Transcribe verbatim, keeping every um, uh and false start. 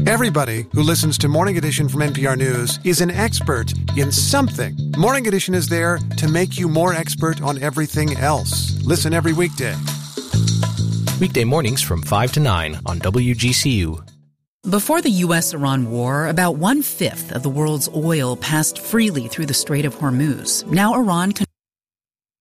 Everybody who listens to Morning Edition from N P R News is an expert in something. Morning Edition is there to make you more expert on everything else. Listen every weekday. Weekday mornings from five to nine on W G C U. Before the U S Iran war, about one-fifth of the world's oil passed freely through the Strait of Hormuz. Now Iran